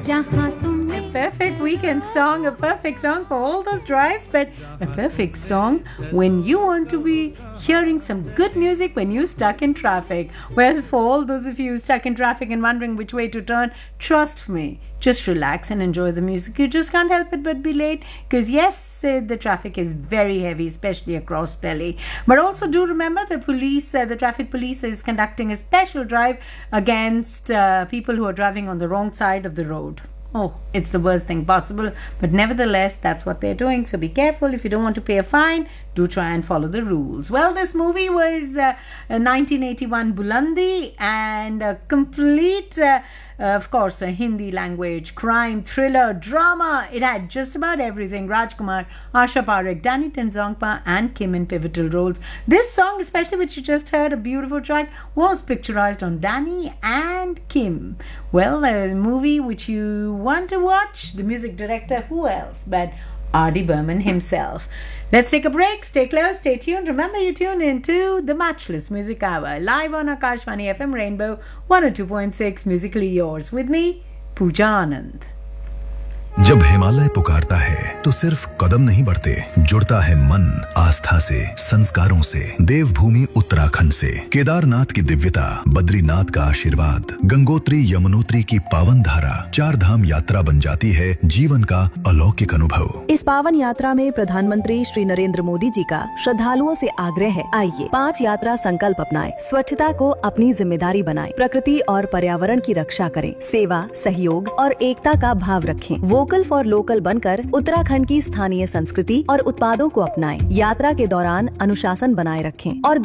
जहाँ तुम A perfect weekend song, a perfect song for all those drives, but a perfect song when you want to be hearing some good music when you're stuck in traffic. Well, for all those of you stuck in traffic and wondering which way to turn, trust me, just relax and enjoy the music. You just can't help it but be late because, yes, the traffic is very heavy, especially across Delhi. But also do remember the traffic police is conducting a special drive against people who are driving on the wrong side of the road. Oh, it's the worst thing possible, but nevertheless, that's what they're doing. So be careful. If you don't want to pay a fine, do try and follow the rules. Well, this movie was a 1981 Bulandi and a complete, of course, a Hindi language crime thriller drama. It had just about everything. Rajkumar, Asha Parekh, Danny Tenzongpa, and Kim in pivotal roles. This song, especially which you just heard, a beautiful track, was picturized on Danny and Kim. Well, a movie which you want to watch, the music director, who else but R.D. Burman himself. Let's take a break. Stay close, stay tuned. Remember, you tune into the Matchless Music Hour live on Akashvani FM Rainbow 102.6, musically yours with me, Pooja Anand. जब हिमालय पुकारता है तो सिर्फ कदम नहीं बढ़ते, जुड़ता है मन आस्था से, संस्कारों से। देवभूमि उत्तराखंड से केदारनाथ की दिव्यता, बद्रीनाथ का आशीर्वाद, गंगोत्री यमुनोत्री की पावन धारा, चार धाम यात्रा बन जाती है जीवन का अलौकिक अनुभव। इस पावन यात्रा में प्रधानमंत्री श्री नरेंद्र मोदी जी का श्रद्धालुओं से आग्रह है, आइए 5 यात्रा संकल्प अपनाएं, स्वच्छता को अपनी जिम्मेदारी बनाएं, प्रकृति और पर्यावरण की रक्षा करें, सेवा, सहयोग और एकता का भाव रखें, वोकल फॉर लोकल बनकर उत्तराखंड की स्थानीय संस्कृति और उत्पादों को अपनाएं, यात्रा के दौरान अनुशासन बनाए रखें और